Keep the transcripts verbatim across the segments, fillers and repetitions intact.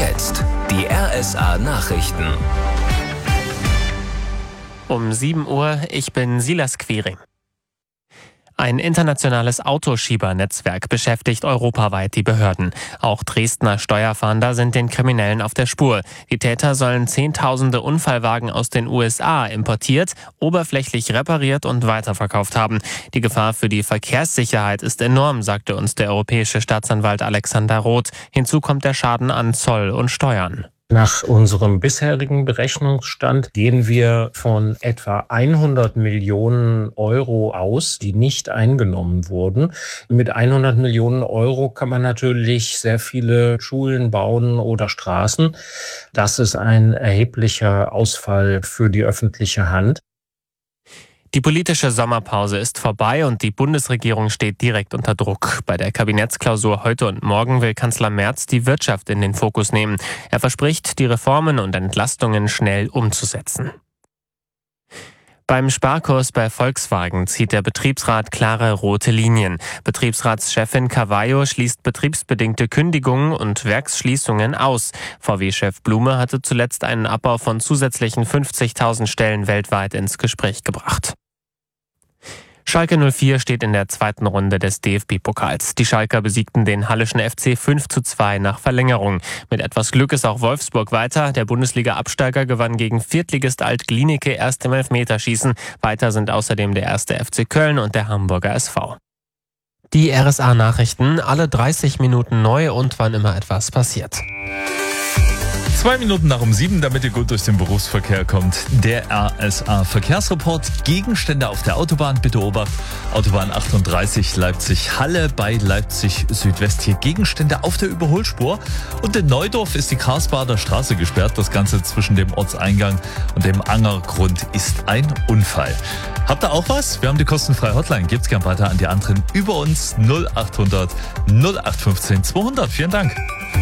jetzt die R S A-Nachrichten. Um sieben Uhr, ich bin Silas Quiring. Ein internationales Autoschiebernetzwerk beschäftigt europaweit die Behörden. Auch Dresdner Steuerfahnder sind den Kriminellen auf der Spur. Die Täter sollen Zehntausende Unfallwagen aus den U S A importiert, oberflächlich repariert und weiterverkauft haben. Die Gefahr für die Verkehrssicherheit ist enorm, sagte uns der europäische Staatsanwalt Alexander Roth. Hinzu kommt der Schaden an Zoll und Steuern. Nach unserem bisherigen Berechnungsstand gehen wir von etwa hundert Millionen Euro aus, die nicht eingenommen wurden. Mit hundert Millionen Euro kann man natürlich sehr viele Schulen bauen oder Straßen. Das ist ein erheblicher Ausfall für die öffentliche Hand. Die politische Sommerpause ist vorbei und die Bundesregierung steht direkt unter Druck. Bei der Kabinettsklausur heute und morgen will Kanzler Merz die Wirtschaft in den Fokus nehmen. Er verspricht, die Reformen und Entlastungen schnell umzusetzen. Beim Sparkurs bei Volkswagen zieht der Betriebsrat klare rote Linien. Betriebsratschefin Cavallo schließt betriebsbedingte Kündigungen und Werksschließungen aus. V W-Chef Blume hatte zuletzt einen Abbau von zusätzlichen fünfzigtausend Stellen weltweit ins Gespräch gebracht. Schalke null vier steht in der zweiten Runde des D F B-Pokals. Die Schalker besiegten den Hallischen F C fünf zu zwei nach Verlängerung. Mit etwas Glück ist auch Wolfsburg weiter. Der Bundesliga-Absteiger gewann gegen Viertligist Alt-Glienicke erst im Elfmeterschießen. Weiter sind außerdem der erste F C Köln und der Hamburger S V. Die R S A-Nachrichten, alle dreißig Minuten neu und wann immer etwas passiert. Zwei Minuten nach um sieben, damit ihr gut durch den Berufsverkehr kommt. Der R S A-Verkehrsreport. Gegenstände auf der Autobahn. Bitte Obacht. Autobahn achtunddreißig Leipzig-Halle bei Leipzig-Südwest. Hier Gegenstände auf der Überholspur. Und in Neudorf ist die Karlsbader Straße gesperrt. Das Ganze zwischen dem Ortseingang und dem Angergrund ist ein Unfall. Habt ihr auch was? Wir haben die kostenfreie Hotline. Gebt's gern weiter an die anderen über uns. null achthundert null acht fünfzehn zweihundert. Vielen Dank.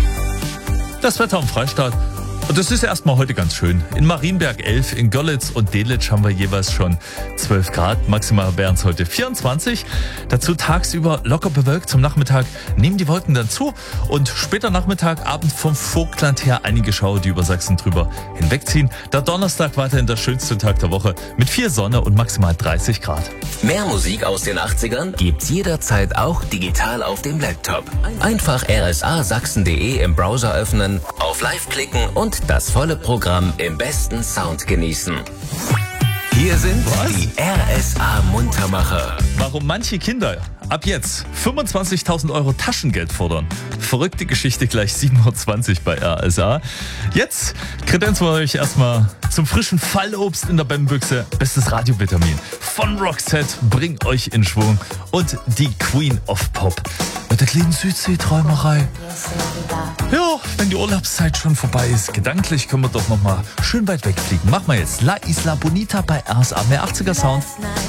Das Wetter am Freistaat. Und das ist erstmal heute ganz schön. In Marienberg elf, in Görlitz und Delitzsch haben wir jeweils schon zwölf Grad. Maximal wären es heute vierundzwanzig. Dazu tagsüber locker bewölkt. Zum Nachmittag nehmen die Wolken dann zu. Und später Nachmittag, Abend vom Vogtland her einige Schauer, die über Sachsen drüber hinwegziehen. Der Donnerstag weiterhin der schönste Tag der Woche mit viel Sonne und maximal dreißig Grad. Mehr Musik aus den achtzigern gibt's jederzeit auch digital auf dem Laptop. Einfach r s a sachsen punkt d e im Browser öffnen, auf Live klicken und das volle Programm im besten Sound genießen. Hier sind Was? die R S A-Muntermacher. Warum manche Kinder ab jetzt fünfundzwanzigtausend Euro Taschengeld fordern. Verrückte Geschichte gleich sieben Uhr zwanzig bei R S A. Jetzt kredenzen wir euch erstmal zum frischen Fallobst in der Bämbüchse. Bestes Radiovitamin von Roxette bringt euch in Schwung. Und die Queen of Pop mit der kleinen Südsee-Träumerei. Ja, wenn die Urlaubszeit schon vorbei ist, gedanklich können wir doch noch mal schön weit wegfliegen. Machen wir jetzt La Isla Bonita bei R S A. Mehr achtziger Sound.